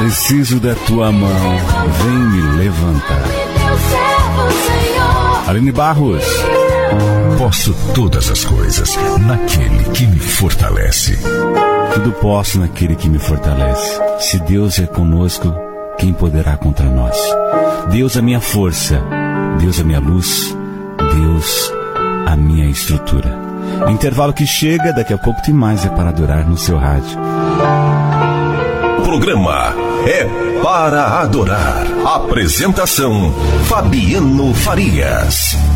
Preciso da tua mão, vem me levantar. Aline Barros. Posso todas as coisas naquele que me fortalece. Tudo posso naquele que me fortalece. Se Deus é conosco, quem poderá contra nós? Deus a minha força, Deus a minha luz, Deus a minha estrutura. Intervalo que chega, daqui a pouco tem mais para adorar no seu rádio. O programa é para adorar. Apresentação: Fabiano Farias.